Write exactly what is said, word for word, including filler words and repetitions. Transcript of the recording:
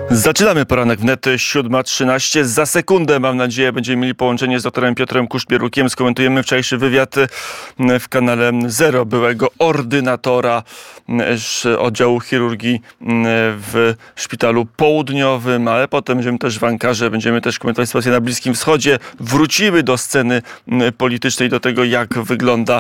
Zaczynamy poranek wnet, siódma trzynaście. Za sekundę, mam nadzieję, będziemy mieli połączenie z doktorem Piotrem Kuszpierukiem. Skomentujemy wczorajszy wywiad w kanale Zero byłego ordynatora oddziału chirurgii w Szpitalu Południowym, ale potem będziemy też w Ankarze, będziemy też komentować sytuację na Bliskim Wschodzie. Wrócimy do sceny politycznej, do tego, jak wygląda